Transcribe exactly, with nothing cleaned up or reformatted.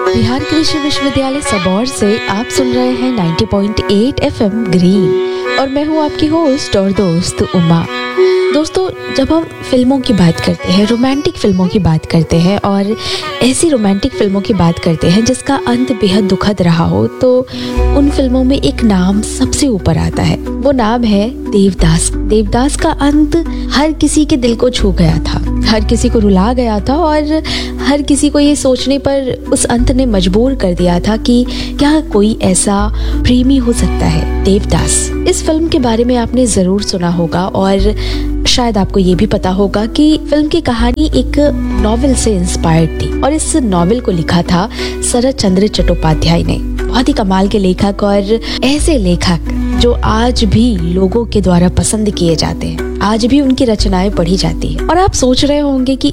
बिहार कृषि विश्वविद्यालय सबौर से आप सुन रहे हैं नब्बे पॉइंट आठ एफएम ग्रीन और मैं हूं आपकी होस्ट और दोस्त उमा। दोस्तों, जब हम फिल्मों की बात करते हैं, रोमांटिक फिल्मों की बात करते हैं और ऐसी रोमांटिक फिल्मों की बात करते हैं जिसका अंत बेहद दुखद रहा हो, तो उन फिल्मों में एक नाम सबसे ऊपर आता है। वो नाम है देवदास। देवदास का अंत हर किसी के दिल को छू गया था, हर किसी को रुला गया था और हर किसी को ये सोचने पर उस अंत ने मजबूर कर दिया था कि क्या कोई ऐसा प्रेमी हो सकता है। देवदास, इस फिल्म के बारे में आपने जरूर सुना होगा और शायद आपको ये भी पता होगा कि फिल्म की कहानी एक नॉवेल से इंस्पायर्ड थी और इस नॉवेल को लिखा था शरत चंद्र चट्टोपाध्याय ने। बहुत ही कमाल के लेखक और ऐसे लेखक जो आज भी लोगों के द्वारा पसंद किए जाते हैं, आज भी उनकी रचनाएं पढ़ी जाती है। और आप सोच रहे होंगे कि